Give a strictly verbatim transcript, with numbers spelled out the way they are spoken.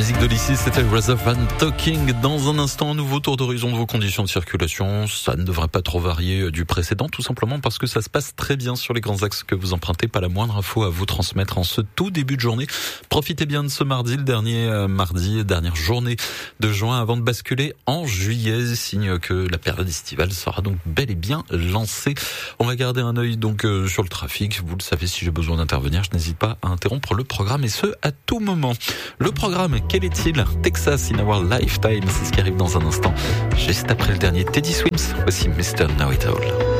musique de l'ici, c'était Rather Than Talking. Dans un instant, un nouveau tour d'horizon de vos conditions de circulation. Ça ne devrait pas trop varier du précédent, tout simplement parce que ça se passe très bien sur les grands axes que vous empruntez. Pas la moindre info à vous transmettre en ce tout début de journée. Profitez bien de ce mardi, le dernier euh, mardi, dernière journée de juin avant de basculer en juillet. Signe que la période estivale sera donc bel et bien lancée. On va garder un œil donc euh, sur le trafic. Vous le savez, si j'ai besoin d'intervenir, je n'hésite pas à interrompre le programme et ce, à tout moment. Le programme, quel est-il? Texas in our lifetime, c'est ce qui arrive dans un instant. Juste après le dernier Teddy Swims, voici mister Know It All.